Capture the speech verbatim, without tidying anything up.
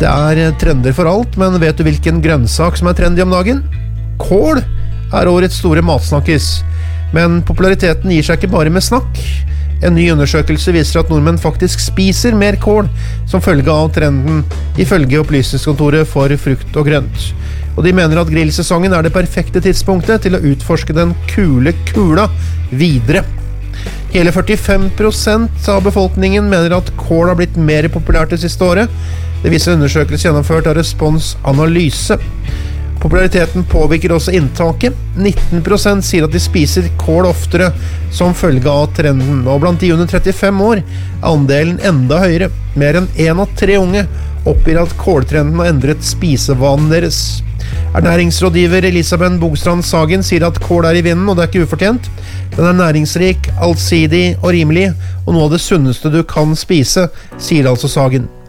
Det er trender for alt, men vet du hvilken grønnsak som er trendy om dagen? Kål er årets store matsnakkis, men populariteten gir seg ikke bare med snakk. En ny undersøkelse viser at nordmenn faktisk spiser mer kål som følge av trenden, ifølge Opplysningskontoret for frukt og grønt. Og de mener at grillsesongen er det perfekte tidspunktet til å utforske den kule kula videre. Hele førtifem prosent av befolkningen mener at kål har blitt mer populært det siste året. Det viser en undersøkelse gjennomført av Respons Analyse. Populariteten påvirker også inntaket. nitten prosent sier at de spiser kål oftere som følge av trenden, og blant de under trettifem år er andelen enda høyere. Mer enn en av tre unge oppgir at kåltrenden har endret spisevanen deres. Ernæringsrådgiver Elisabeth Bogstrand Sagen sier at kål er i vinden, og det er ikke ufortjent. Den er næringsrik, allsidig og rimelig, og noe av det sunneste du kan spise, sier altså Sagen.